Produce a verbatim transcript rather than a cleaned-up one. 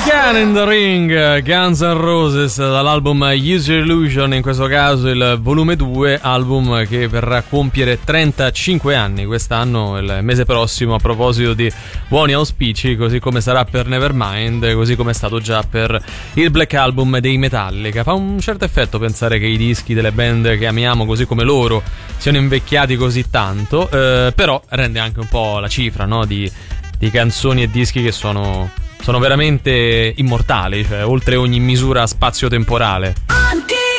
Gun in the Ring, Guns N' Roses, dall'album Use Your Illusion, in questo caso il volume due, album che verrà a compiere trentacinque anni quest'anno, il mese prossimo, a proposito di buoni auspici, così come sarà per Nevermind, così come è stato già per il Black Album dei Metallica. Fa un certo effetto pensare che i dischi delle band che amiamo, così come loro, siano invecchiati così tanto, eh, però rende anche un po' la cifra, no, di, di canzoni e dischi che sono... sono veramente immortali, cioè oltre ogni misura spazio-temporale.